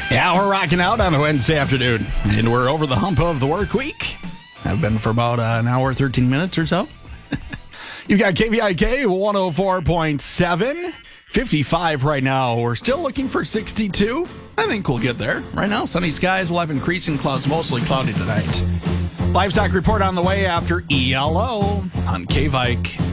Yeah, we're rocking out on a Wednesday afternoon, and we're over the hump of the work week. I've been for about an hour, 13 minutes or so. You've got KVIK 104.7, 55 right now. We're still looking for 62. I think we'll get there. Right now, sunny skies. We'll have increasing clouds, mostly cloudy tonight. Livestock report on the way after ELO on KVIK.